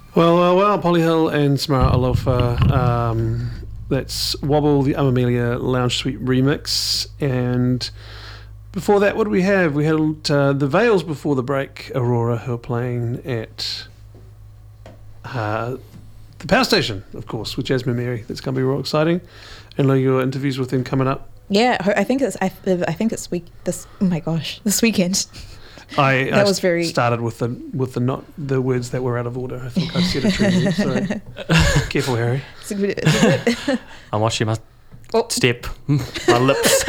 Well, Polyhill and Samara Alofa. That's Wobble, the Amamelia Lounge Suite remix. And before that, what do we have? We had the Veils before the break, Aurora, who are playing at the Power Station, of course, with Jasmine Mary. That's going to be real exciting. And your interviews with them coming up. Yeah, I think it's this weekend. I started with the not the words that were out of order. I think I said it too. So careful, Harry. I'm watching my step, my lips.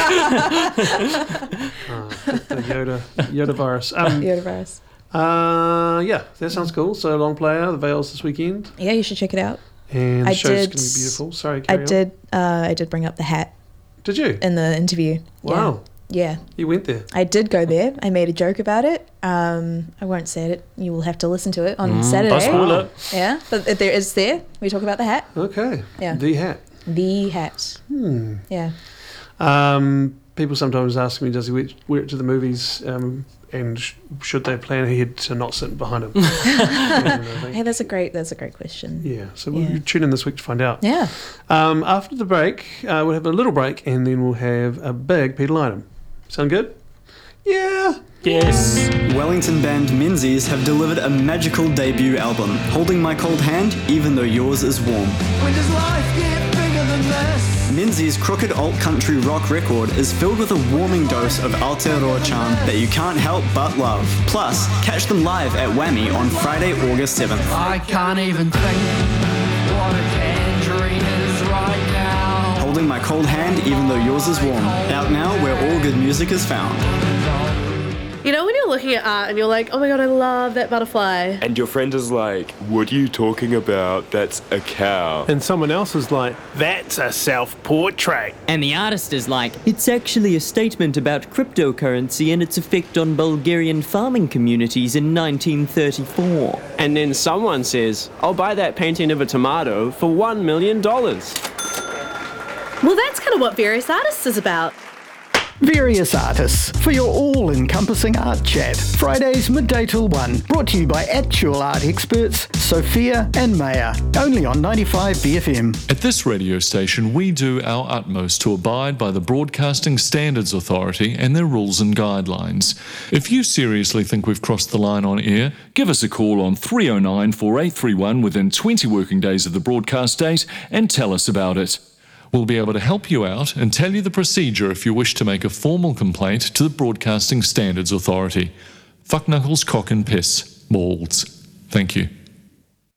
The Yoda virus. Yoda virus. Yeah, that sounds cool. So Long Player, the Veils this weekend. Yeah, you should check it out. And the show's going to be beautiful. Sorry, carry on. I did bring up the hat. Did you? In the interview. Wow. Yeah. You went there. I did go there. I made a joke about it. I won't say it. You will have to listen to it on Saturday. Don't spoil it. Yeah, but it's there. We talk about the hat. Okay. Yeah. The hat. The hat. Yeah. People sometimes ask me, does he wear it to the movies? And should they plan ahead to not sit behind him? Hey, that's a great question. Yeah, so we'll tune in this week to find out. Yeah. After the break, we'll have a little break, and then we'll have a big Peter item. Sound good? Yeah. Yes. Wellington band Menzies have delivered a magical debut album, Holding My Cold Hand, Even Though Yours Is Warm. When does life get bigger than this? Menzies' crooked alt-country rock record is filled with a warming dose of Aotearoa charm that you can't help but love. Plus, catch them live at Whammy on Friday, August 7th. I can't even think what a tangerine is right now. Holding My Cold Hand, Even Though Yours Is Warm. Out now where all good music is found. You know when you're looking at art and you're like, oh my god, I love that butterfly. And your friend is like, what are you talking about? That's a cow. And someone else is like, that's a self-portrait. And the artist is like, it's actually a statement about cryptocurrency and its effect on Bulgarian farming communities in 1934. And then someone says, I'll buy that painting of a tomato for $1 million. Well, that's kind of what Various Artists is about. Various Artists, for your all-encompassing art chat. Fridays midday till 1. Brought to you by actual art experts, Sophia and Maya. Only on 95 BFM. At this radio station, we do our utmost to abide by the Broadcasting Standards Authority and their rules and guidelines. If you seriously think we've crossed the line on air, give us a call on 309 4831 within 20 working days of the broadcast date and tell us about it. We'll be able to help you out and tell you the procedure if you wish to make a formal complaint to the Broadcasting Standards Authority. Fuck knuckles, cock and piss. Balls. Thank you.